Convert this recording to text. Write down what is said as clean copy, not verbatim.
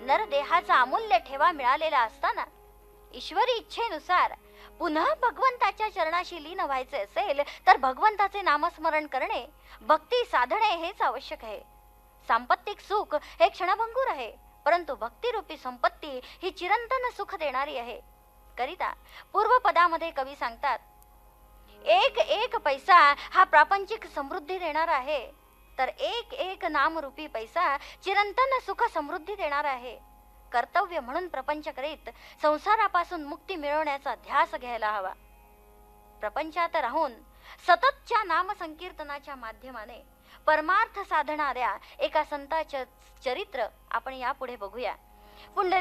नरदेहाचा अमूल्य ठेवा मिळालेला असताना ईश्वरी इच्छेनुसार पुन्हा भगवंताच्या चरणाशी लीन व्हायचे असेल तर भगवंताचे नामस्मरण करणे, भक्ती साधणे हेच आवश्यक आहे. सांपत्तिक सुख हे क्षणभंगूर आहे, परंतु भक्तिरूपी संपत्ती ही चिरंतन सुख देणारी आहे. करिता पूर्वपदामध्ये कवी सांगतात, एक एक पैसा हा प्रापंचिक समृद्धी देणारा आहे, तर एक एक नामरूपी पैसा चिरंतन सुख समृद्धी देणारा आहे. कर्तव्य म्हणून प्रपंच करीत संसारापासून मुक्ती मिळवण्याचा ध्यास घ्यायला हवा. प्रपंचात राहून सततच्या नामसंकीर्तनाच्या माध्यमाने परमार्थ साधणाऱ्या एका संताचे चरित्र आपण यापुढे बघूया.